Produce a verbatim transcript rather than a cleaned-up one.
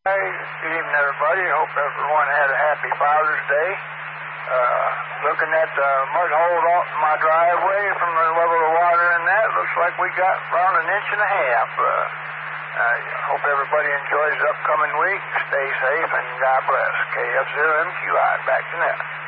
Hey, good evening, everybody. Hope everyone had a happy Father's Day. Uh, looking at the mud hole off my driveway from the level of water in that, looks like we got around an inch and a half. Uh, I hope everybody enjoys the upcoming week. Stay safe and God bless. K F zero M Q I. Back to net.